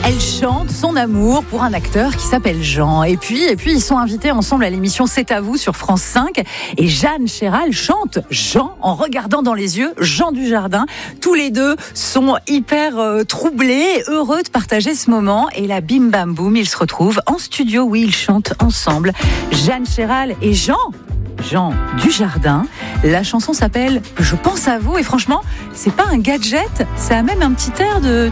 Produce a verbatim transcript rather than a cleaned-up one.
Elle chante son amour pour un acteur qui s'appelle Jean. Et puis, et puis ils sont invités ensemble à l'émission C'est à vous sur France cinq. Et Jeanne Chéral chante Jean en regardant dans les yeux Jean Dujardin. Tous les deux sont hyper euh, troublés, heureux de partager ce moment. Et là, bim bam boum, ils se retrouvent en studio où ils chantent ensemble. Jeanne Chéral et Jean. Jean Dujardin. La chanson s'appelle Je pense à vous et franchement, c'est pas un gadget, ça a même un petit air de,